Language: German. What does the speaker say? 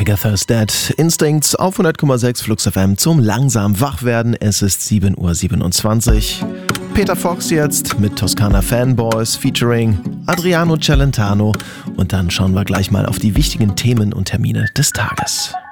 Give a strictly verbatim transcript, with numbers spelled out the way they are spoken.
Agatha's Dead. Instincts auf hundert Komma sechs Flux F M zum langsam Wachwerden. Es ist sieben Uhr siebenundzwanzig. Peter Fox jetzt mit Toskana Fanboys featuring Adriano Celentano. Und dann schauen wir gleich mal auf die wichtigen Themen und Termine des Tages.